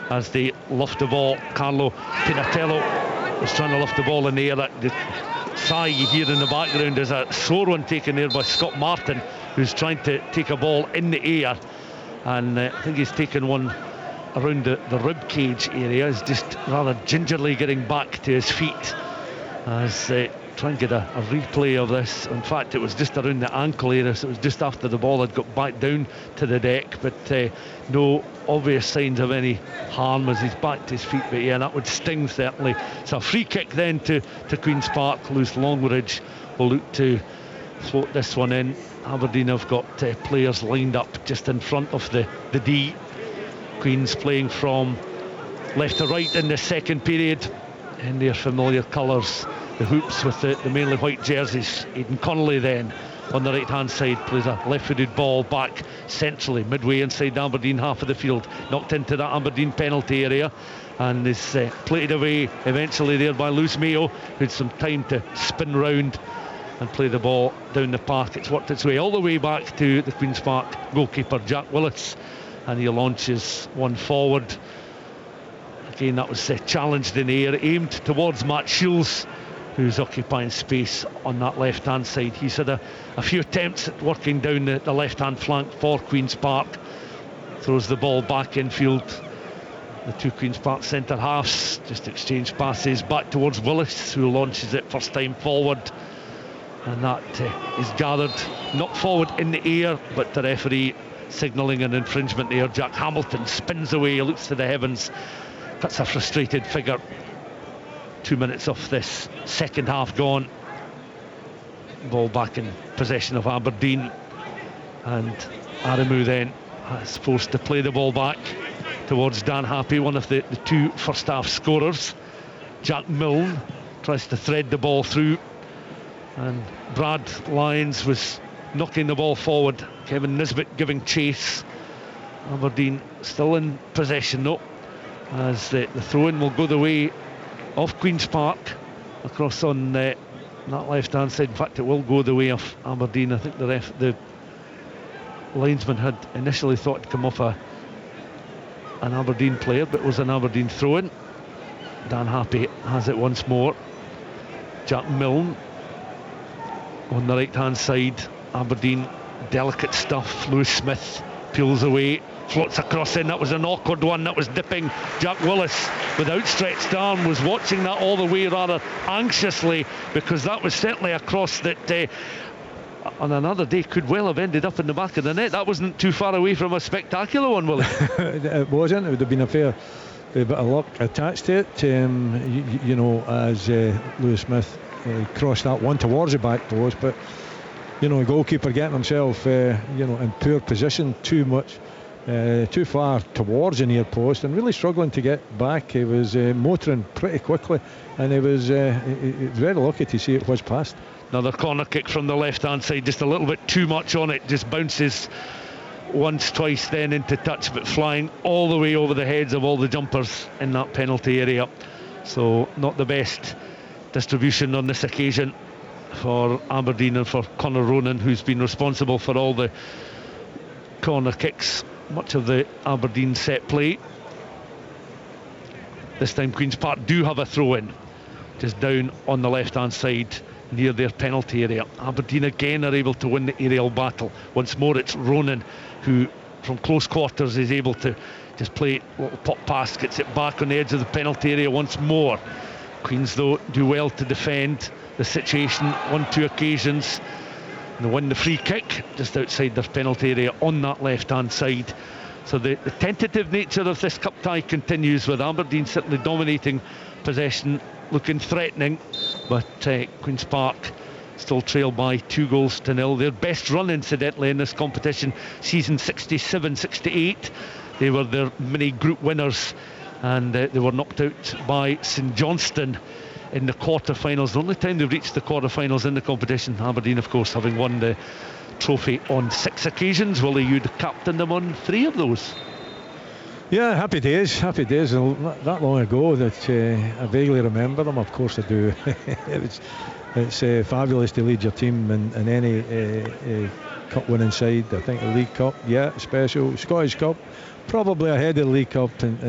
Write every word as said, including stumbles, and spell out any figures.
as they lift the ball. Carlo Pinatello was trying to lift the ball in the air. The sigh you hear in the background is a sore one taken there by Scott Martin, who's trying to take a ball in the air, and uh, I think he's taken one around the, the rib cage area. He's just rather gingerly getting back to his feet as uh, trying to get a, a replay of this. In fact, it was just around the ankle area, so it was just after the ball had got back down to the deck, but uh, no obvious signs of any harm as he's back to his feet. But yeah, that would sting certainly. So a free kick then to, to Queen's Park. Lewis Longridge will look to float this one in. Aberdeen have got uh, players lined up just in front of the, the D. Queen's playing from left to right in the second period in their familiar colours, the hoops with the, the mainly white jerseys. Aidan Connolly then on the right hand side plays a left-footed ball back centrally midway inside the Aberdeen half of the field, knocked into that Aberdeen penalty area and is uh, played away eventually there by Lewis Mayo, who had some time to spin round and play the ball down the park. It's worked its way all the way back to the Queen's Park goalkeeper Jack Willis, and he launches one forward. Again, that was uh, challenged in the air, aimed towards Matt Shields, who's occupying space on that left hand side. He's had a, a few attempts at working down the, the left hand flank for Queen's Park. Throws the ball back infield. The two Queen's Park centre halves just exchange passes back towards Willis, who launches it first time forward, and that uh, is gathered, not forward in the air, but the referee signalling an infringement there. Jack Hamilton spins away, looks to the heavens. That's a frustrated figure. Two minutes off this second half gone. Ball back in possession of Aberdeen, and Aramu then is forced to play the ball back towards Dan Happy, one of the, the two first half scorers. Jack Milne tries to thread the ball through, and Brad Lyons was knocking the ball forward. Kevin Nisbet giving chase. Aberdeen still in possession though, as the, the throw-in will go the way of Queen's Park across on uh, that left hand side. In fact, it will go the way of Aberdeen. I think the ref, the linesman had initially thought it'd come off a an Aberdeen player, but it was an Aberdeen throw-in. Dan Happy has it once more. Jack Milne on the right hand side. Aberdeen, delicate stuff. Lewis Smith peels away, floats across in. That was an awkward one, that was dipping. Jack Willis with outstretched arm was watching that all the way rather anxiously, because that was certainly a cross that uh, on another day could well have ended up in the back of the net. That wasn't too far away from a spectacular one, Willie. It wasn't. It would have been a fair a bit of luck attached to it. Um, you, you know, as uh, Lewis Smith uh, crossed that one towards the back post, but you know, the goalkeeper getting himself uh, you know, in poor position, too much uh, too far towards the near post, and really struggling to get back. He was uh, motoring pretty quickly, and he was, uh, he, he was very lucky to see it was past. Another corner kick from the left hand side, just a little bit too much on it, just bounces once, twice, then into touch, but flying all the way over the heads of all the jumpers in that penalty area. So not the best distribution on this occasion for Aberdeen and for Conor Ronan, who's been responsible for all the corner kicks, much of the Aberdeen set play. This time Queen's Park do have a throw-in just down on the left hand side near their penalty area. Aberdeen again are able to win the aerial battle. Once more it's Ronan who from close quarters is able to just play a little pop pass, gets it back on the edge of the penalty area once more. Queens though do well to defend the situation on two occasions, and they win the free kick just outside their penalty area on that left hand side. So the, the tentative nature of this cup tie continues, with Aberdeen certainly dominating possession, looking threatening, but uh, Queen's Park still trail by two goals to nil. Their best run incidentally in this competition, season sixty-seven sixty-eight, they were their mini group winners, and uh, they were knocked out by St Johnstone in the quarter-finals. The only time they've reached the quarter-finals in the competition. Aberdeen of course having won the trophy on six occasions. Willie, you'd captained them on three of those. Yeah, happy days, happy days. That long ago that uh, I vaguely remember them. Of course I do. it's it's uh, fabulous to lead your team in, in any uh, uh, cup winning side. I think the League Cup, yeah, special. Scottish Cup, probably ahead of the League Cup in,